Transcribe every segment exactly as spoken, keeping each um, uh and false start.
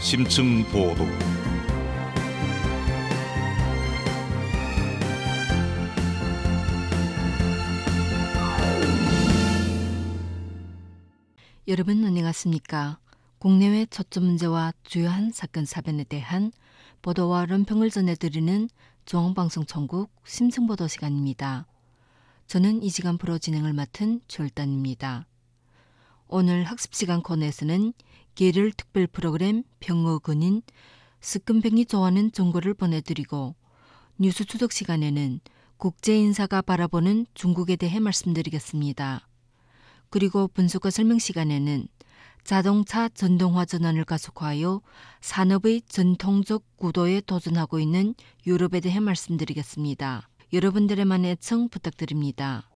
심층 보도. 여러분 안녕하십니까? 국내외 초점 문제와 주요한 사건 사변에 대한 보도와論평을 전해드리는 중앙방송 전국 심층보도 시간입니다. 저는 이 시간 프로 진행을 맡은 최월단입니다. 오늘 학습시간 코너에서는 계절 특별 프로그램 병어근인 스끈뱅이 좋아하는 정보를 보내드리고 뉴스 추적 시간에는 국제인사가 바라보는 중국에 대해 말씀드리겠습니다. 그리고 분석과 설명 시간에는 자동차 전동화 전환을 가속화하여 산업의 전통적 구도에 도전하고 있는 유럽에 대해 말씀드리겠습니다. 여러분들의 많은 애청 부탁드립니다.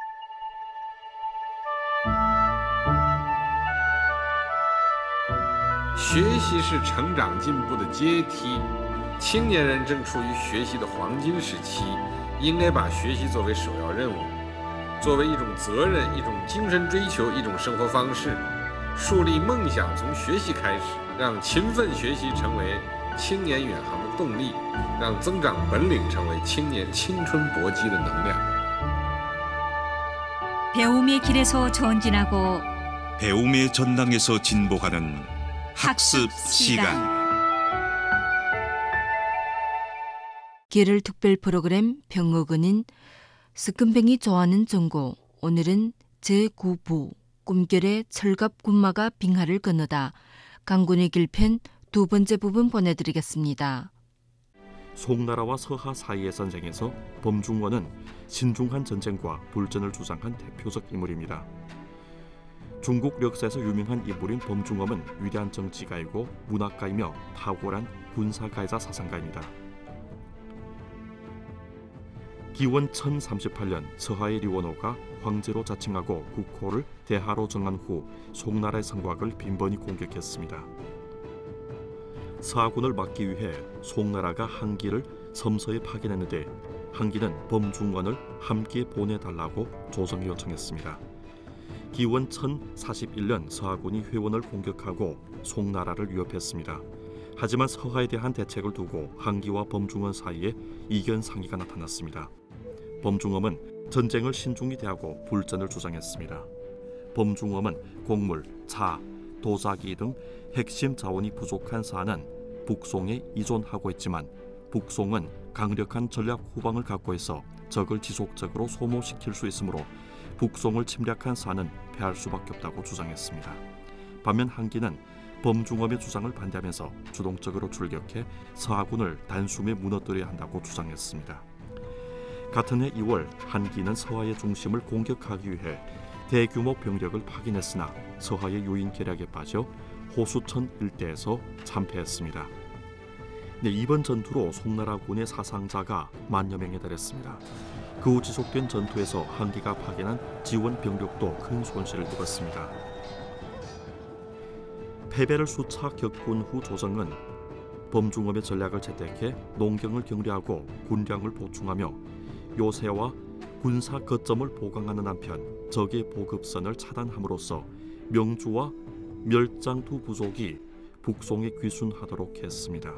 学习是成长进步的阶梯，青年人正处于学习的黄金时期，应该把学习作为首要任务，作为一种责任、一种精神追求、一种生活方式，树立梦想从学习开始，让勤奋学习成为青年远航的动力，让增长本领成为青年青春搏击的能量。 배움의 길에서 전진하고 배움의 전당에서 진보하는 학습 시간. 계절 특별 프로그램 병어근인 스끈뱅이 좋아하는 정고. 오늘은 제구 부 꿈결의 철갑군마가 빙하를 건너다 강군의 길편 두 번째 부분 보내드리겠습니다. 송나라와 서하 사이의 전쟁에서 범중원은 신중한 전쟁과 불전을 주장한 대표적 인물입니다. 중국 역사에서 유명한 인물인 범중엄은 위대한 정치가이고 문학가이며 탁월한 군사가이자 사상가입니다. 기원 천삼십팔 년 서하의 류원호가 황제로 자칭하고 국호를 대하로 정한 후 송나라의 성곽을 빈번히 공격했습니다. 서하군을 막기 위해 송나라가 한기를 섬서에 파견했는데 한기는 범중원을 함께 보내달라고 조정에 요청했습니다. 기원 천사십일 년 서하군이 회원을 공격하고 송나라를 위협했습니다. 하지만 서하에 대한 대책을 두고 한기와 범중원 사이에 이견 상의가 나타났습니다. 범중엄은 전쟁을 신중히 대하고 불전을 주장했습니다. 범중엄은 곡물, 차, 도자기 등 핵심 자원이 부족한 사안은 북송에 의존하고 있지만 북송은 강력한 전략 후방을 갖고 있어 적을 지속적으로 소모시킬 수 있으므로 북송을 침략한 사안은 패할 수밖에 없다고 주장했습니다. 반면 한기는 범중엄의 주장을 반대하면서 주동적으로 출격해 서하군을 단숨에 무너뜨려야 한다고 주장했습니다. 같은 해 이월 한기는 서하의 중심을 공격하기 위해 대규모 병력을 파견했으나 서하의 요인 계략에 빠져 호수천 일대에서 참패했습니다. 네, 이번 전투로 송나라군의 사상자가 만여 명에 달했습니다. 그 후 지속된 전투에서 한기가 파견한 지원 병력도 큰 손실을 입었습니다. 패배를 수차 겪은 후 조정은 범중엄의 전략을 채택해 농경을 격려하고 군량을 보충하며 요새와 군사 거점을 보강하는 한편 적의 보급선을 차단함으로써 명주와 멸장 두 부족이 북송에 귀순하도록 했습니다.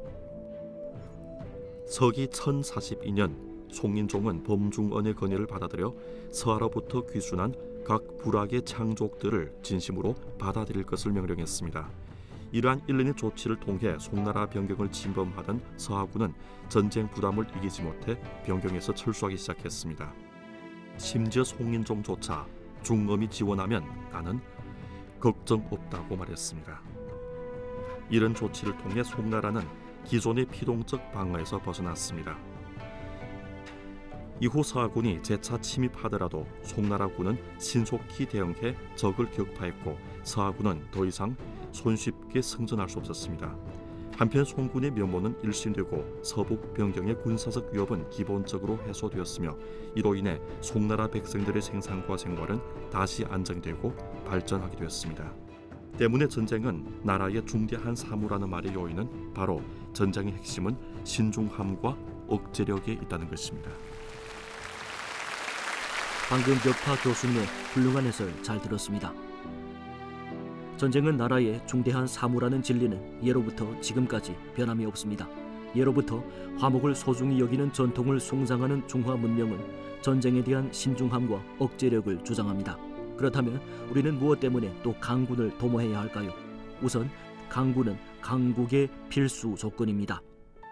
서기 천사십이 년 송인종은 범중언의 건의를 받아들여 서하로부터 귀순한 각 부락의 창족들을 진심으로 받아들일 것을 명령했습니다. 이러한 일련의 조치를 통해 송나라 변경을 침범하던 서하군은 전쟁 부담을 이기지 못해 변경에서 철수하기 시작했습니다. 심지어 송인종조차 중엄이 지원하면 나는 걱정 없다고 말했습니다. 이런 조치를 통해 송나라는 기존의 피동적 방어에서 벗어났습니다. 이후 서하군이 재차 침입하더라도 송나라군은 신속히 대응해 적을 격파했고 서하군은 더 이상 손쉽게 승전할 수 없었습니다. 한편 송군의 면모는 일신되고 서북 변경의 군사적 위협은 기본적으로 해소되었으며 이로 인해 송나라 백성들의 생산과 생활은 다시 안정되고 발전하게 되었습니다. 때문에 전쟁은 나라의 중대한 사무라는 말의 요인은 바로 전쟁의 핵심은 신중함과 억제력에 있다는 것입니다. 방금 벽파 교수님의 훌륭한 해설 잘 들었습니다. 전쟁은 나라의 중대한 사무라는 진리는 예로부터 지금까지 변함이 없습니다. 예로부터 화목을 소중히 여기는 전통을 숭상하는 중화 문명은 전쟁에 대한 신중함과 억제력을 주장합니다. 그렇다면 우리는 무엇 때문에 또 강군을 도모해야 할까요? 우선 강군은 강국의 필수 조건입니다.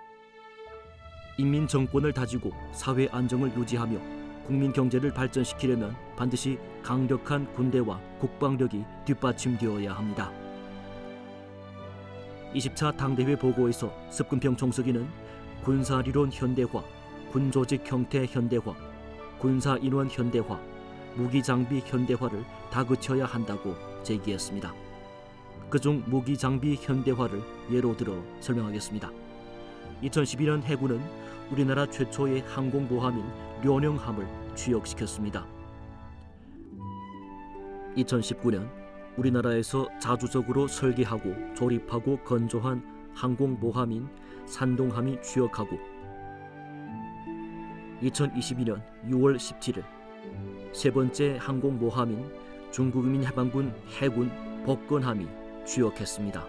인민 정권을 다지고 사회 안정을 유지하며 국민 경제를 발전시키려면 반드시 강력한 군대와 국방력이 뒷받침되어야 합니다. 이십 차 당대회 보고에서 습근평 총서기는 군사리론 현대화, 군조직 형태 현대화, 군사인원 현대화, 무기장비 현대화를 다그쳐야 한다고 제기했습니다. 그중 무기장비 현대화를 예로 들어 설명하겠습니다. 이천십이 년 해군은 우리나라 최초의 항공모함인 련영함을 취역시켰습니다. 이천십구 년 우리나라에서 자주적으로 설계하고 조립하고 건조한 항공모함인 산동함이 취역하고 이천이십이 년 유월 십칠일 세 번째 항공모함인 중국인민 해방군 해군 복건함이 취역했습니다.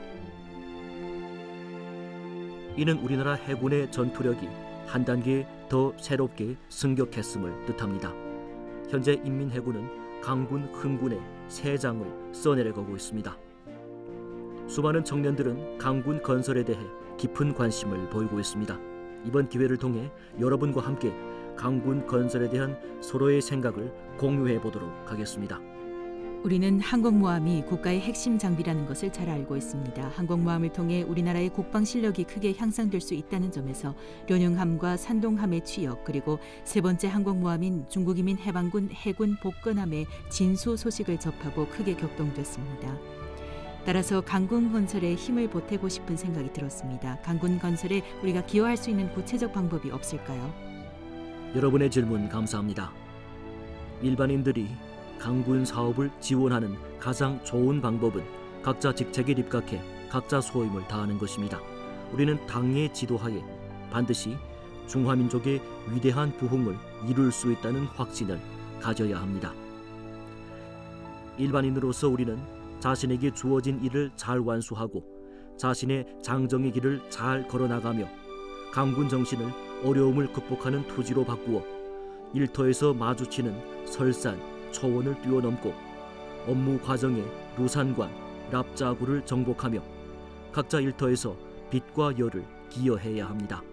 이는 우리나라 해군의 전투력이 한 단계 더 새롭게 승격했음을 뜻합니다. 현재 인민해군은 강군 흥군의 세 장을 써내려가고 있습니다. 수많은 청년들은 강군 건설에 대해 깊은 관심을 보이고 있습니다. 이번 기회를 통해 여러분과 함께 강군 건설에 대한 서로의 생각을 공유해 보도록 하겠습니다. 우리는 항공모함이 국가의 핵심 장비라는 것을 잘 알고 있습니다. 항공모함을 통해 우리나라의 국방 실력이 크게 향상될 수 있다는 점에서 련영함과 산동함의 취역, 그리고 세 번째 항공모함인 중국인민 해방군 해군 복건함의 진수 소식을 접하고 크게 격동됐습니다. 따라서 강군 건설에 힘을 보태고 싶은 생각이 들었습니다. 강군 건설에 우리가 기여할 수 있는 구체적 방법이 없을까요? 여러분의 질문 감사합니다. 일반인들이 강군 사업을 지원하는 가장 좋은 방법은 각자 직책에 입각해 각자 소임을 다하는 것입니다. 우리는 당의 지도하에 반드시 중화민족의 위대한 부흥을 이룰 수 있다는 확신을 가져야 합니다. 일반인으로서 우리는 자신에게 주어진 일을 잘 완수하고 자신의 장정의 길을 잘 걸어나가며 강군 정신을 어려움을 극복하는 투지로 바꾸어 일터에서 마주치는 설산, 초원을 뛰어넘고 업무 과정에 루산관, 납자구를 정복하며 각자 일터에서 빛과 열을 기여해야 합니다.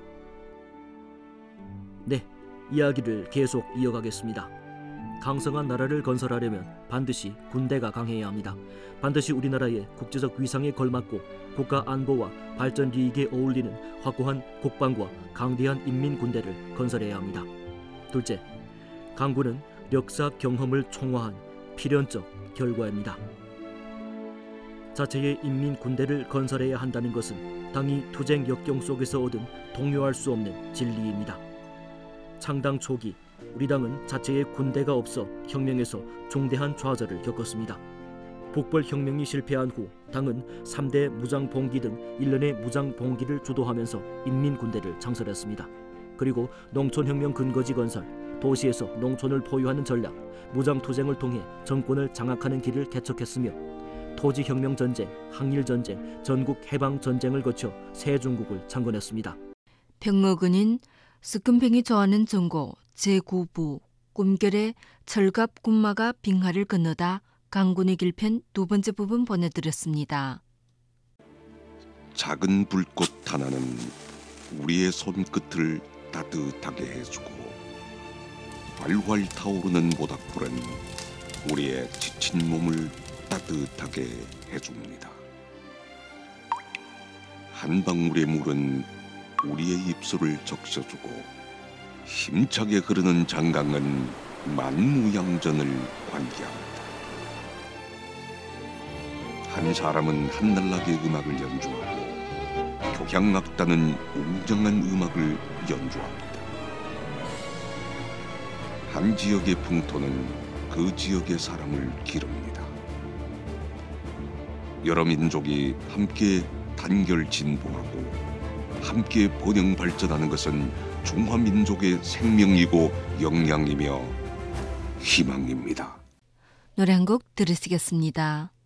네, 이야기를 계속 이어가겠습니다. 강성한 나라를 건설하려면 반드시 군대가 강해야 합니다. 반드시 우리나라의 국제적 위상에 걸맞고 국가 안보와 발전 이익에 어울리는 확고한 국방과 강대한 인민군대를 건설해야 합니다. 둘째, 강군은 역사 경험을 총화한 필연적 결과입니다. 자체의 인민군대를 건설해야 한다는 것은 당이 투쟁 역경 속에서 얻은 동요할 수 없는 진리입니다. 창당 초기 우리 당은 자체의 군대가 없어 혁명에서 중대한 좌절을 겪었습니다. 북벌혁명이 실패한 후 당은 삼 대 무장봉기 등 일련의 무장봉기를 주도하면서 인민군대를 창설했습니다. 그리고 농촌혁명 근거지 건설, 도시에서 농촌을 포유하는 전략, 무장투쟁을 통해 정권을 장악하는 길을 개척했으며 토지혁명전쟁, 항일전쟁, 전국해방전쟁을 거쳐 새중국을 창건했습니다. 병어근인 습근평이 좋아하는 전고 제구 부 꿈결의 철갑 군마가 빙하를 건너다 강군의 길편 두 번째 부분 보내드렸습니다. 작은 불꽃 하나는 우리의 손끝을 따뜻하게 해주고 활활 타오르는 모닥불은 우리의 지친 몸을 따뜻하게 해줍니다. 한 방울의 물은 우리의 입술을 적셔주고 힘차게 흐르는 장강은 만무양전을 환기합니다. 한 사람은 한날나게 음악을 연주하고 교향악단은 웅장한 음악을 연주합니다. 한 지역의 풍토는 그 지역의 사람을 기릅니다. 여러 민족이 함께 단결 진보하고 함께 번영 발전하는 것은 중화민족의 생명이고 역량이며 희망입니다. 노래 한 곡 들으시겠습니다.